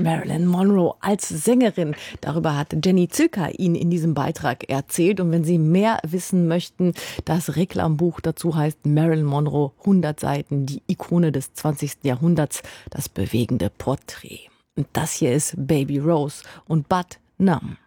Marilyn Monroe als Sängerin. Darüber hat Jenny Zilker Ihnen in diesem Beitrag erzählt. Und wenn Sie mehr wissen möchten, das Reklambuch dazu heißt Marilyn Monroe, 100 Seiten, die Ikone des 20. Jahrhunderts, das bewegende Porträt. Und das hier ist Baby Rose und Bud Numb.